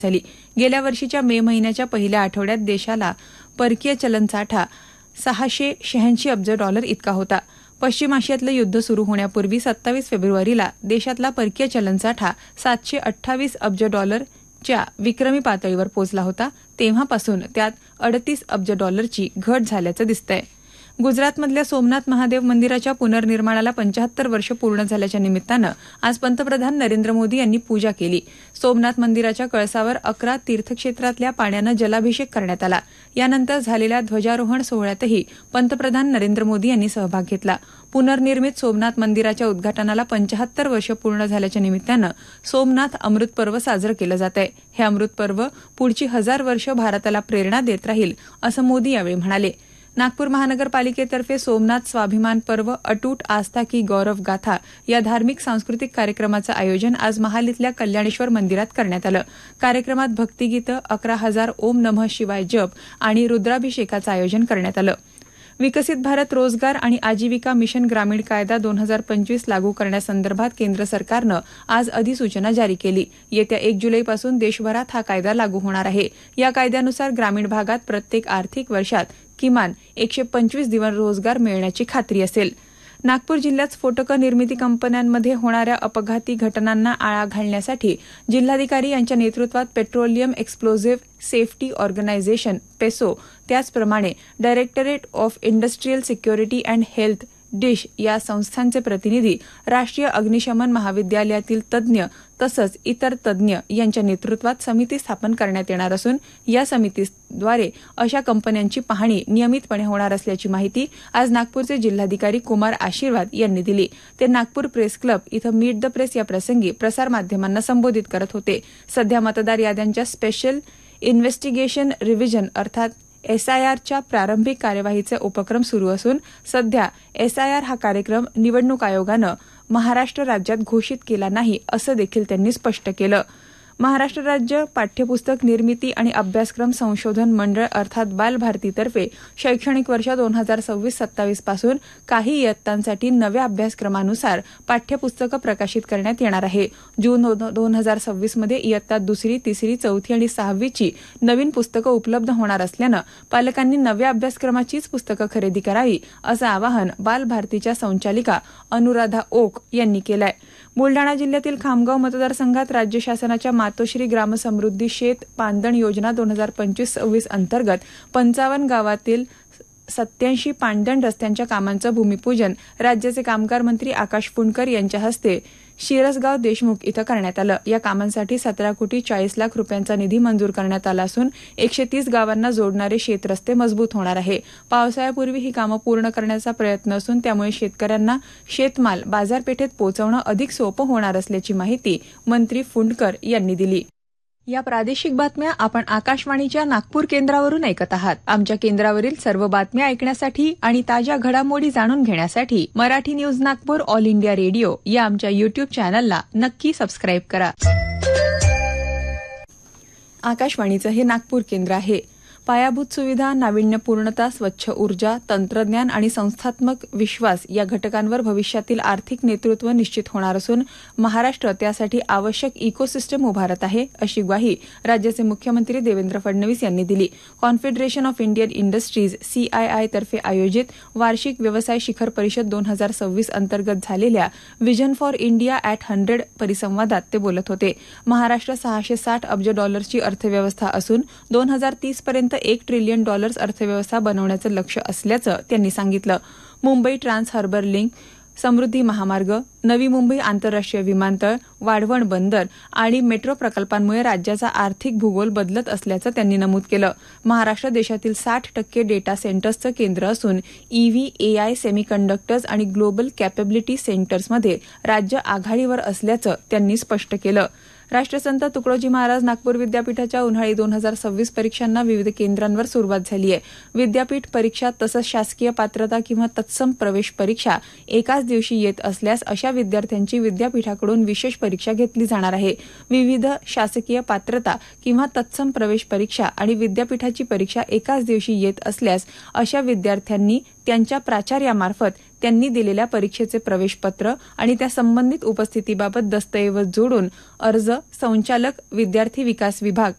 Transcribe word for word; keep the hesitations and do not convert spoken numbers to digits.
झाली. गेल्या वर्षीच्या मे महिन्याच्या पहिल्या आठवड्यात देशाला परकीय चलनसाठा सहाशे शहाऐंशी अब्ज डॉलर इतका होता. पश्चिम आशियातलं युद्ध सुरू होण्यापूर्वी सत्तावीस फेब्रुवारीला देशातला परकीय चलनसाठा सातशे अठ्ठावीस अब्ज डॉलरच्या विक्रमी पातळीवर पोहोचला होता. तेव्हापासून त्यात अडतीस अब्ज डॉलरची घट झाल्याचं दिसतंय. गुजरातमधल्या सोमनाथ महादेव मंदिराच्या पुनर्निर्माणाला पंचाहत्तर वर्ष पूर्ण झाल्याच्या निमित्तानं आज पंतप्रधान नरेंद्र मोदी यांनी पूजा केली. सोमनाथ मंदिराच्या कळसावर अकरा तीर्थक्षेत्रातल्या पाण्यानं जलाभिषेक करण्यात आला. यानंतर झालेल्या ध्वजारोहण सोहळ्यातही पंतप्रधान नरेंद्र मोदी यांनी सहभाग घेतला. पुनर्निर्मित सोमनाथ मंदिराच्या उद्घाटनाला पंचाहत्तर वर्ष पूर्ण झाल्याच्या निमित्तानं सोमनाथ अमृत पर्व साजरं केलं जात आहे. हे अमृत पर्व पुढची हजार वर्ष भारताला प्रेरणा देत राहील असं मोदी यावेळी म्हणाले. नागपूर महानगरपालिकेतर्फे सोमनाथ स्वाभिमान पर्व अटूट आस्था की गौरव गाथा या धार्मिक सांस्कृतिक कार्यक्रमाचं आयोजन आज महाल इथल्या कल्याणेश्वर मंदिरात करण्यात आलं. कार्यक्रमात भक्तिगीतं, अकरा हजार ओम नमः शिवाय जप आणि रुद्राभिषेकाचं आयोजन करण्यात आलं. विकसित भारत रोजगार आणि आजीविका मिशन ग्रामीण कायदा दोन हजार पंचवीस लागू करण्यासंदर्भात केंद्र सरकारनं आज अधिसूचना जारी केली. येत्या एक जुलैपासून देशभरात हा कायदा लागू होणार आहे. या कायद्यानुसार ग्रामीण भागात प्रत्येक आर्थिक वर्षात किमान एकशे पंचवीस दिवस रोजगार मिळण्याची खात्री असेल. नागपूर जिल्ह्यात स्फोटकं निर्मिती कंपन्यांमध्ये होणाऱ्या अपघाती घटनांना आळा घालण्यासाठी जिल्हाधिकारी यांच्या नेतृत्वात पेट्रोलियम एक्सप्लोझिव्ह सेफ्टी ऑर्गनायझेशन पेसो, त्याचप्रमाणे directorate of industrial security and health dish या संस्थांचे प्रतिनिधी, राष्ट्रीय अग्निशमन महाविद्यालयातील तज्ज्ञ तसंच इतर तज्ज्ञ यांच्या नेतृत्वात समिती स्थापन करण्यात येणार असून या समितीद्वारे अशा कंपन्यांची पाहणी नियमितपणे होणार असल्याची माहिती आज नागपूरचे जिल्हाधिकारी कुमार आशीर्वाद यांनी दिली. ते नागपूर प्रेस क्लब इथं मीट द प्रेस या प्रसंगी प्रसारमाध्यमांना संबोधित करत होते. सध्या मतदार याद्यांच्या स्पेशल इन्व्हेस्टिगेशन रिव्हिजन अर्थात एसआयआरच्या प्रारंभिक कार्यवाहीचे उपक्रम सुरू असून सध्या एसआयआर हा कार्यक्रम निवडणूक आयोगानं महाराष्ट्र राज्यात घोषित केला नाही असं देखील त्यांनी स्पष्ट केलं. महाराष्ट्र राज्य पाठ्यपुस्तक निर्मिती आणि अभ्यासक्रम संशोधन मंडळ अर्थात बालभारतीतर्फे शैक्षणिक वर्ष दोन हजार सव्वीस सत्तावीस पासून काही इयत्तांसाठी नव्या अभ्यासक्रमानुसार पाठ्यपुस्तकं प्रकाशित करण्यात येणार आहे. जून दोन हजार सव्वीस मध्ये इयत्ता दुसरी, तिसरी, चौथी आणि सहावीची नवीन पुस्तकं उपलब्ध होणार असल्यानं पालकांनी नव्या अभ्यासक्रमाचीच पुस्तकं खरेदी करावी असं आवाहन बालभारतीच्या संचालिका अनुराधा ओक यांनी केलं आहे. बुलडाणा जिल्ह्यातील खामगाव मतदारसंघात राज्य शासनाच्या मातोश्री ग्रामसमृद्धी शेत पांदण योजना दोन हजार पंचवीस सव्वीस अंतर्गत पंचावन्न गावातील सत्याऐंशी पांदण रस्त्यांच्या कामांचं भूमिपूजन राज्याचे कामगार मंत्री आकाश फुंडकर यांच्या हस्ते शिरसगाव देशमुख इथं करण्यात आलं. या कामांसाठी सतरा कोटी चाळीस लाख रुपयांचा निधी मंजूर करण्यात आला असून एकशे तीस गावांना जोडणारे शेतरस्ते मजबूत होणार आहे. पावसाळ्यापूर्वी ही कामं पूर्ण करण्याचा प्रयत्न असून त्यामुळे शेतकऱ्यांना शेतमाल बाजारपेठेत पोहोचवणं अधिक सोपं होणार असल्याची माहिती मंत्री फुंडकर यांनी दिली. या प्रादेशिक बातम्या आपण आकाशवाणीच्या नागपूर केंद्रावरून ऐकत आहात. आमच्या केंद्रावरील सर्व बातम्या ऐकण्यासाठी आणि ताज्या घडामोडी जाणून घेण्यासाठी Marathi news Nagpur all India radio या आमच्या युट्यूब चॅनलला नक्की सबस्क्राईब करा. आकाशवाणीचं हे नागपूर केंद्र आहे. पायाभूत सुविधा, नाविन्यपूर्णता, स्वच्छ ऊर्जा, तंत्रज्ञान आणि संस्थात्मक विश्वास या घटकांवर भविष्यातील आर्थिक नेतृत्व निश्चित होणार असून महाराष्ट्र त्यासाठी आवश्यक इकोसिस्टम उभारत आहे अशी ग्वाही राज्याचे मुख्यमंत्री देवेंद्र फडणवीस यांनी दिली. Confederation of Indian industries CII तर्फे आयोजित वार्षिक व्यवसाय शिखर परिषद दोन हजार सव्वीस अंतर्गत झालेल्या vision for India at hundred परिसंवादात ते बोलत होते. महाराष्ट्र सहाशे साठ अब्ज डॉलरची अर्थव्यवस्था असून दोन हजार तीस पर्यंत एक ट्रिलियन डॉलर्स अर्थव्यवस्था बनवण्याचं लक्ष्य असल्याचं त्यांनी सांगितलं. मुंबई ट्रान्स हार्बर लिंक, समृद्धी महामार्ग, नवी मुंबई आंतरराष्ट्रीय विमानतळ, वाढवण बंदर आणि मेट्रो प्रकल्पांमुळे राज्याचा आर्थिक भूगोल बदलत असल्याचं त्यांनी नमूद केलं. महाराष्ट्र देशातील साठ टक्के डेटा सेंटर्सचं केंद्र असून ईव्ही, एआय, सेमीकंडक्टर्स आणि ग्लोबल कॅपेबिलिटी सेंटर्समध्ये राज्य आघाडीवर असल्याचं त्यांनी स्पष्ट केलं. राष्ट्रसंत तुकडोजी महाराज नागपूर विद्यापीठाच्या उन्हाळी दोन हजार सव्वीस परीक्षांना विविध केंद्रांवर सुरुवात झाली आहे. विद्यापीठ परीक्षा तसंच शासकीय पात्रता किंवा तत्सम प्रवेश परीक्षा एकाच दिवशी येत असल्यास अशा विद्यार्थ्यांची विद्यापीठाकडून विशेष परीक्षा घेतली जाणार आहे. विविध शासकीय पात्रता किंवा तत्सम प्रवेश परीक्षा आणि विद्यापीठाची परीक्षा एकाच दिवशी येत असल्यास अशा विद्यार्थ्यांनी त्यांच्या प्राचार्यामार्फत त्यांनी दिलेल्या परीक्षेचे प्रवेशपत्र आणि त्या संबंधित उपस्थितीबाबत दस्तऐवज जोडून अर्ज संचालक विद्यार्थी विकास विभाग